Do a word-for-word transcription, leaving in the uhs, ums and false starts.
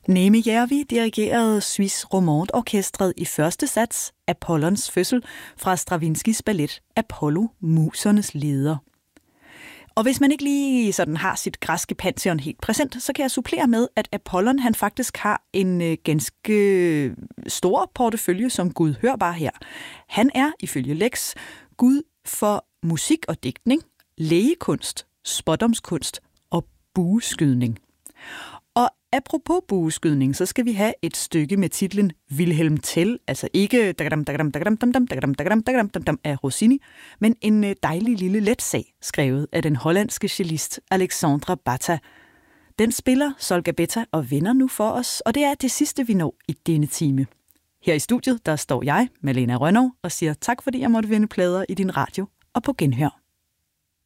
Neeme Järvi dirigerede Suisse Romande Orkestret i første sats Apollons fødsel fra Stravinskys ballet Apollo, musernes leder. Og hvis man ikke lige sådan har sit græske pantheon helt præsent, så kan jeg supplere med, at Apollon han faktisk har en øh, ganske stor portefølje som gud. Hør bare her. Han er, ifølge Lex, gud for musik og digtning, lægekunst, spådomskunst og bueskydning. Og apropos bueskydning, så skal vi have et stykke med titlen Wilhelm Tell, altså ikke af Rossini, men en dejlig lille let sag, skrevet af den hollandske cellist Alexandra Batta. Den spiller Solga Betta og venner nu for os, og det er det sidste, vi når i denne time. Her i studiet, der står jeg, Malena Rønnow, og siger tak, fordi jeg måtte vinde plader i din radio og på genhør.